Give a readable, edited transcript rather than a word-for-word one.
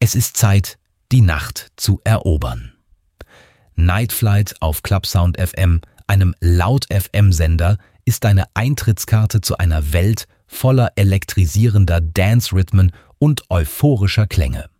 Es ist Zeit, die Nacht zu erobern. Night Flight auf Clubsound FM, einem Laut-FM-Sender, ist deine Eintrittskarte zu einer Welt voller elektrisierender Dance-Rhythmen und euphorischer Klänge.